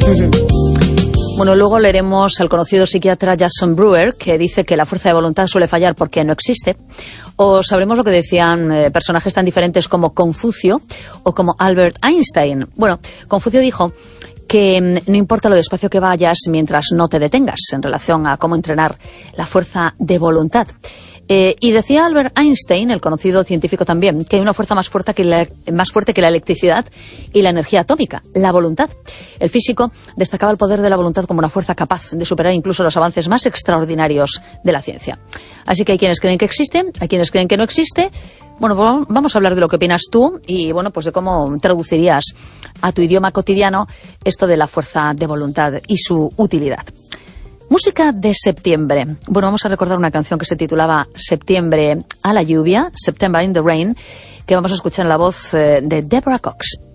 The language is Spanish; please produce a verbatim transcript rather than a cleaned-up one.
Bueno, luego leeremos al conocido psiquiatra Jason Brewer, que dice que la fuerza de voluntad suele fallar porque no existe. O sabremos lo que decían eh, personajes tan diferentes como Confucio o como Albert Einstein. Bueno, Confucio dijo que no importa lo despacio que vayas mientras no te detengas, en relación a cómo entrenar la fuerza de voluntad. Eh, y decía Albert Einstein, el conocido científico también, que hay una fuerza más fuerte que la, más fuerte que la electricidad y la energía atómica, la voluntad. El físico destacaba el poder de la voluntad como una fuerza capaz de superar incluso los avances más extraordinarios de la ciencia. Así que hay quienes creen que existe, hay quienes creen que no existe. Bueno, pues vamos a hablar de lo que opinas tú y, bueno, pues de cómo traducirías a tu idioma cotidiano esto de la fuerza de voluntad y su utilidad. Música de septiembre. Bueno, vamos a recordar una canción que se titulaba Septiembre a la lluvia, September in the Rain, que vamos a escuchar en la voz de Deborah Cox.